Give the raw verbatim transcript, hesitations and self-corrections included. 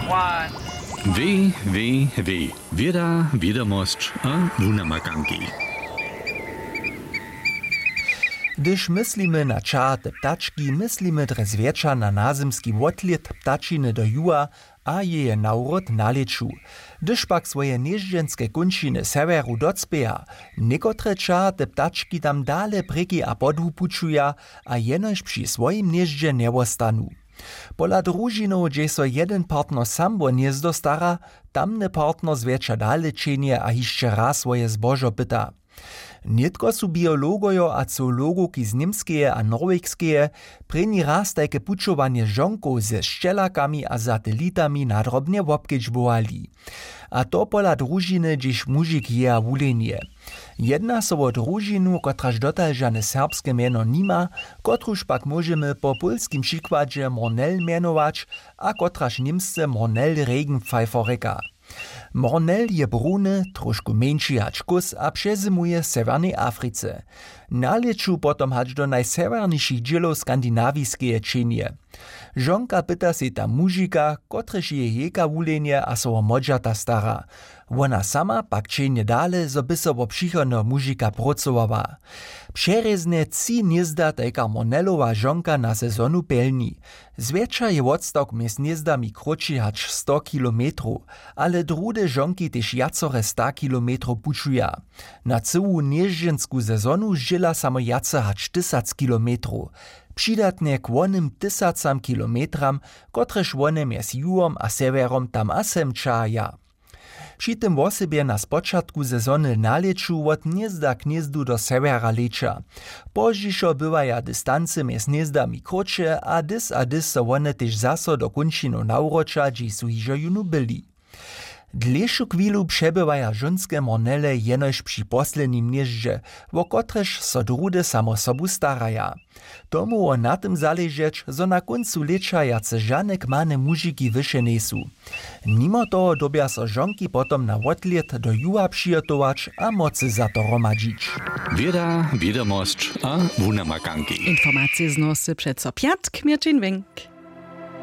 one. Weh, weh, weh. Wieda, wiadomość a wunamakanki. Gdyż myslimy na czar te ptaczki, myslimy dres wiecza na nazymski wotliet ptačiny do juła, a jeje naurod na leczu. Gdyż pak swoje nieżdżenskie kunčiny severu docpeja, niekotre čar te ptački tam dale breki a podhu pučuja, a jenož przy swoim nieżdże nie ostanu. Pola družinov, gdzie so jeden partner sam bo gniezdo stara, tamny partner zwiecza dale čenje a hišće raz swoje zbožo pyta. Nitko su biologojo a zoologoki z nimskeje a norwegskeje preni raz tajke pučovanje žonkov ze ščelakami a satelitami nadrobne wobkedžbovali. A to pola družiny, gdzieś mužik je a wulenje. Jedna so o družinu, kotraž dotal žane serbske meno nima, kotruž pak możemy po polskim przykładzie Mornell mianować, a kotraž nimsce Mornell Regenpfeifer. Mornell je bruny, trošku mniejszy hacz kus, a przezimuje w Severnej Afryce. Na leczu potom hacz do najseverniejszych dzielów skandinawijskie čenje. Żonka pyta się tam mužika, kotrež je jeka wulenje a so o modžata stara. Ona sama pak čenje dale, zo by so o přichodného mužika pracowała. Přerezne trzy gniezda tajka Mornellowa żonka na sezonu pelni. Zwiecza je odstawk mez gniezdami kroči hacz sto kilometrów, ale drude żonki też jacore sto kilometrów pučuja. Na cyłu nieżdżensku sezonu žila samo jace hacz tysac kilometrów. Přidatne k onym tysacam kilometram, kotrež one mez juhom a severom tam asem čaja. Przy tym wosebie na spočatku sezony na leczu od gniezda k gniezdu do severa lecza. Pozdźišo bywaja dystance mez gniezdami kroče, a dys a dys so one też zaso do kunčinu naurocza, dži su hižo junu byli. Dlejšu chwilu przebywaja żonskie mornele jenož przy poslednim gnieździe, wo kotrež so drude samo sobu staraja. Tomu o na tym zależeć, zo na końcu lecza jace żanek mane mužiki wyše nesu. Mimo toho dobia so żonki potom na odlet do juha przyjotować, a mocy za to romadzić. Wieda, wiadomość a wunamakanki. Informacje z nosy przed so piatk, Mirczyn Wink.